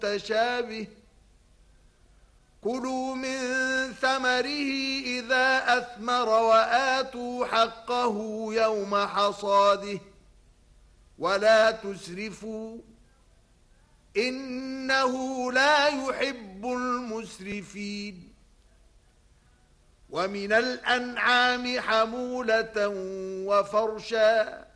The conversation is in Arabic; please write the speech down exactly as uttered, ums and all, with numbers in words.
متشابه كلوا من ثمره إذا أثمر وآتوا حقه يوم حصاده ولا تسرفوا إنه لا يحب المسرفين ومن الأنعام حمولة وفرشا